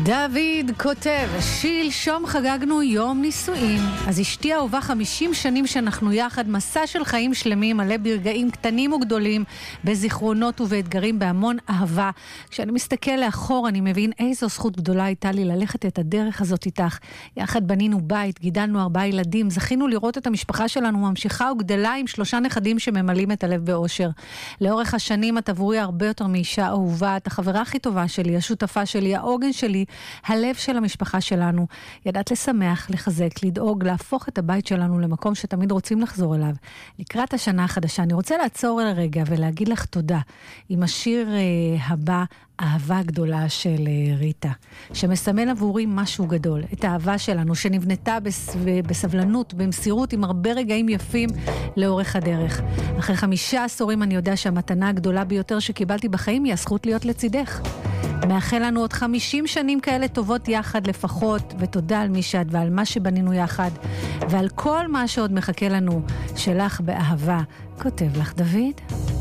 דוד כותב, שלשום חגגנו יום נישואים, אז אשתי אהובה 50 שנים שאנחנו יחד, מסע של חיים שלמים, מלא ברגעים קטנים וגדולים, בזיכרונות ובאתגרים, בהמון אהבה. כשאני מסתכל לאחור אני מבין איזו זכות גדולה הייתה לי ללכת את הדרך הזאת איתך. יחד בנינו בית, גידלנו 4 ילדים, זכינו לראות את המשפחה שלנו ממשיכה וגדלה עם 3 נכדים שממלאים את הלב באושר. לאורך השנים את עבורי הרבה יותר מאישה אהובה, את החברה הכי טובה שלי, השותפה שלי, העוגן שלי, הלב של המשפחה שלנו. ידעת לשמח, לחזק, לדאוג, להפוך את הבית שלנו למקום שתמיד רוצים לחזור אליו. לקראת השנה החדשה, אני רוצה לעצור לרגע ולהגיד לך תודה עם השיר הבא, אהבה גדולה של ריטה, שמסמל עבורי משהו גדול, את האהבה שלנו שנבנתה בסבלנות, במסירות, עם הרבה רגעים יפים לאורך הדרך. אחרי 5 עשורים אני יודע שהמתנה הגדולה ביותר שקיבלתי בחיים היא הזכות להיות לצידך. מאחל לנו עוד 50 שנים כאלה טובות יחד לפחות, ותודה על מי שאת ועל מה שבנינו יחד, ועל כל מה שעוד מחכה לנו, שלך באהבה, כותב לך דוד.